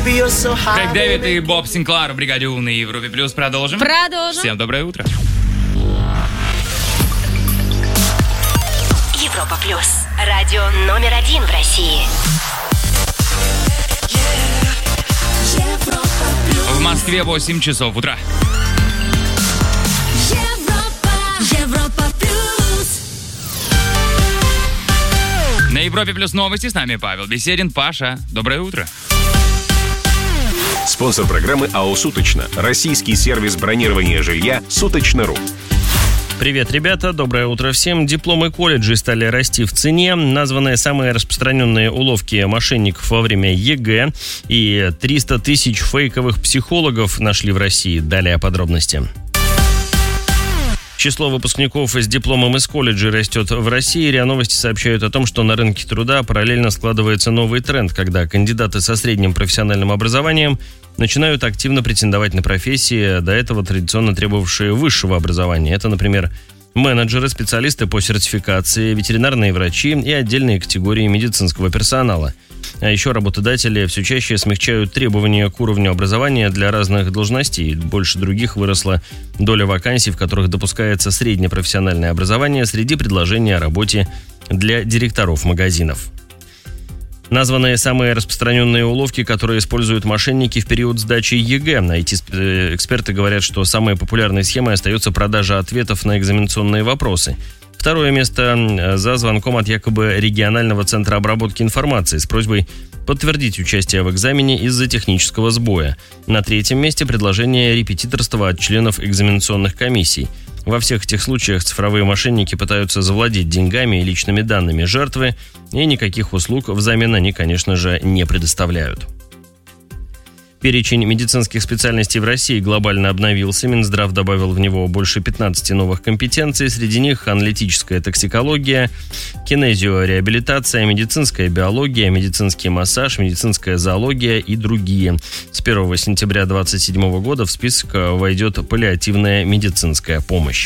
Как Дэвид и Боб Синклар в бригаде У на Европе Плюс. Продолжим. Всем доброе утро. Европа Плюс. Радио номер 1 в России. В Москве 8 часов утра. Европа Плюс. На Европе Плюс новости. С нами Павел Беседин. Паша, доброе утро. Спонсор программы АО «Суточно». Российский сервис бронирования жилья «Суточно.ру». Привет, ребята, доброе утро всем. Дипломы колледжей стали расти в цене. Названы самые распространенные уловки мошенников во время ЕГЭ. И 300 тысяч фейковых психологов нашли в России. Далее подробности. Число выпускников с дипломом из колледжей растет в России. РИА Новости сообщают о том, что на рынке труда параллельно складывается новый тренд, когда кандидаты со средним профессиональным образованием начинают активно претендовать на профессии, до этого традиционно требовавшие высшего образования. Это, например, менеджеры, специалисты по сертификации, ветеринарные врачи и отдельные категории медицинского персонала. А еще работодатели все чаще смягчают требования к уровню образования для разных должностей. Больше других выросла доля вакансий, в которых допускается среднепрофессиональное образование среди предложений о работе для директоров магазинов. Названы самые распространенные уловки, которые используют мошенники в период сдачи ЕГЭ. IT-эксперты говорят, что самой популярной схемой остается продажа ответов на экзаменационные вопросы. Второе место за звонком от якобы регионального центра обработки информации с просьбой подтвердить участие в экзамене из-за технического сбоя. На третьем месте предложение репетиторства от членов экзаменационных комиссий. Во всех этих случаях цифровые мошенники пытаются завладеть деньгами и личными данными жертвы, и никаких услуг взамен они, конечно же, не предоставляют. Перечень медицинских специальностей в России глобально обновился. Минздрав добавил в него больше 15 новых компетенций. Среди них аналитическая токсикология, кинезиореабилитация, медицинская биология, медицинский массаж, медицинская зоология и другие. С 1 сентября 2027 года в список войдет паллиативная медицинская помощь.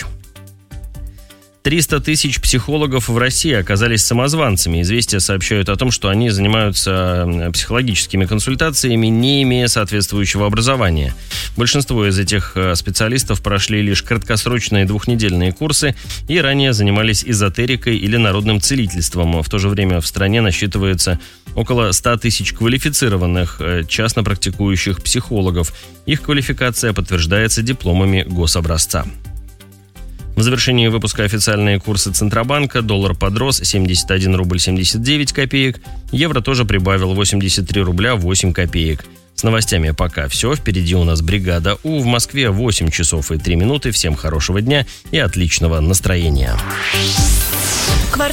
300 тысяч психологов в России оказались самозванцами. «Известия» сообщают о том, что они занимаются психологическими консультациями, не имея соответствующего образования. Большинство из этих специалистов прошли лишь краткосрочные двухнедельные курсы и ранее занимались эзотерикой или народным целительством. В то же время в стране насчитывается около 100 тысяч квалифицированных, частно практикующих психологов. Их квалификация подтверждается дипломами гособразца. В завершении выпуска официальные курсы Центробанка. Доллар подрос 71 рубль 79 копеек. Евро тоже прибавил 83 рубля 8 копеек. С новостями пока все. Впереди у нас бригада У. В Москве 8 часов и 3 минуты. Всем хорошего дня и отличного настроения. Квартал